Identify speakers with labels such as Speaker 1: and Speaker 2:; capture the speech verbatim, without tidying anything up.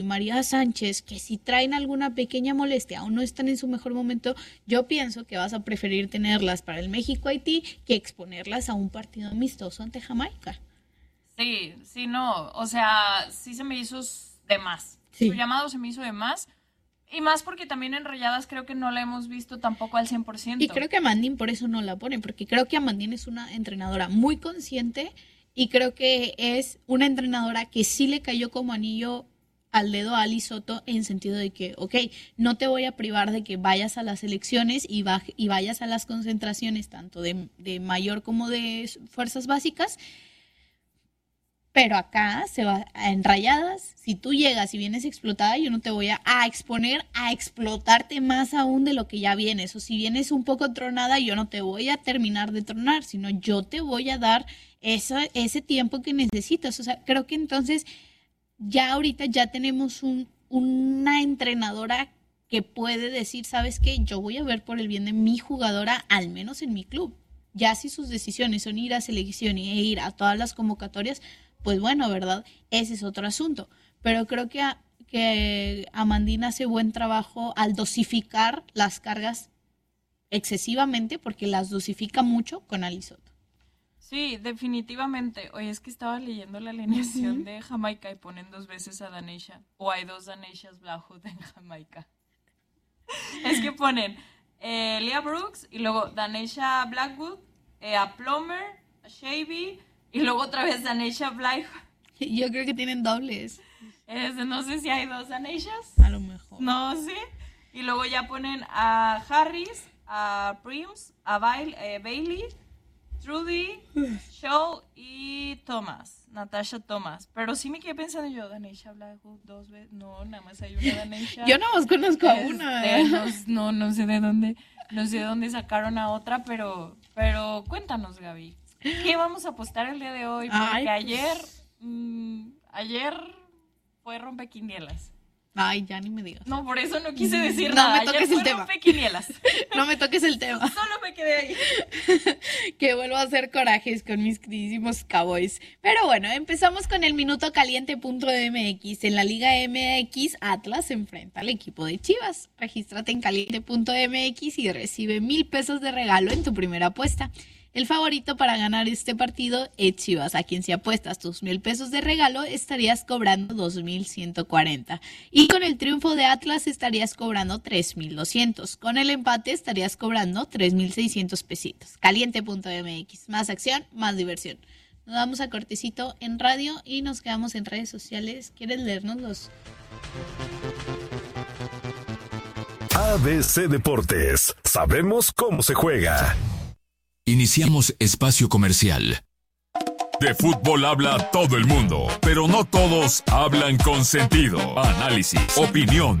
Speaker 1: María Sánchez, que si traen alguna pequeña molestia o no están en su mejor momento, yo pienso que vas a preferir tenerlas para el México-Haití que exponerlas a un partido amistoso ante Jamaica.
Speaker 2: Sí, sí, no, o sea, sí se me hizo de más. Sí. Su llamado se me hizo de más. Y más porque también en Rayadas creo que no la hemos visto tampoco al cien por ciento.
Speaker 1: Y creo que Amandine por eso no la pone, porque creo que Amandine es una entrenadora muy consciente y creo que es una entrenadora que sí le cayó como anillo al dedo a Ali Soto en sentido de que, ok, no te voy a privar de que vayas a las elecciones y, baj- y vayas a las concentraciones tanto de, de mayor como de fuerzas básicas. Pero acá se va en Rayadas, si tú llegas y vienes explotada, yo no te voy a, a exponer a explotarte más aún de lo que ya vienes. O si vienes un poco tronada, yo no te voy a terminar de tronar, sino yo te voy a dar esa, ese tiempo que necesitas. O sea, creo que entonces ya ahorita ya tenemos un, una entrenadora que puede decir, ¿sabes qué? Yo voy a ver por el bien de mi jugadora, al menos en mi club. Ya si sus decisiones son ir a selección y ir a todas las convocatorias, pues bueno, ¿verdad? Ese es otro asunto. Pero creo que, a, que Amandine hace buen trabajo al dosificar las cargas excesivamente, porque las dosifica mucho con Ali Soto.
Speaker 2: Sí, definitivamente. Oye, es que estaba leyendo la alineación uh-huh. de Jamaica y ponen dos veces a Daneisha. O hay dos Daneishas Blackwood en Jamaica. Es que ponen eh, Leah Brooks y luego Daneisha Blackwood, eh, a Plummer, a Shavy... Y luego otra vez Daneisha Blackwood.
Speaker 1: Yo creo que tienen dobles.
Speaker 2: Es, no sé si hay dos Daneishas.
Speaker 1: A lo mejor.
Speaker 2: No sé. Y luego ya ponen a Harris, a Prims, a Bailey, eh, Bailey Trudy, Shaw y Thomas. Natasha Thomas. Pero sí me quedé pensando yo, Daneisha Blackwood dos veces. No, nada más hay una Daneisha.
Speaker 1: Yo nada más conozco a una.
Speaker 2: De, no, no, no sé de dónde, no sé de dónde sacaron a otra, pero, pero cuéntanos, Gaby. ¿Qué vamos a apostar el día de hoy? Porque Ay, ayer, pues... mmm, ayer fue rompequinielas.
Speaker 1: Ay, ya ni me digas.
Speaker 2: No, por eso no quise decir
Speaker 1: no
Speaker 2: nada.
Speaker 1: Me toques
Speaker 2: ayer
Speaker 1: el tema.
Speaker 2: Rompequinielas.
Speaker 1: No me toques el tema.
Speaker 2: Solo me quedé ahí.
Speaker 1: Que vuelvo a hacer corajes con mis queridísimos Cowboys. Pero bueno, empezamos con el minuto caliente punto m x. En la Liga M X, Atlas se enfrenta al equipo de Chivas. Regístrate en caliente punto m x y recibe mil pesos de regalo en tu primera apuesta. El favorito para ganar este partido es Chivas, a quien si apuestas tus mil pesos de regalo estarías cobrando dos mil ciento cuarenta. Y con el triunfo de Atlas estarías cobrando tres mil doscientos. Con el empate estarías cobrando tres mil seiscientos pesitos. caliente punto m x, más acción, más diversión. Nos damos a cortecito en radio y nos quedamos en redes sociales. ¿Quieres leernoslos?
Speaker 3: A B C Deportes, sabemos cómo se juega.
Speaker 4: Iniciamos espacio comercial.
Speaker 3: De fútbol habla todo el mundo, pero no todos hablan con sentido. Análisis, opinión,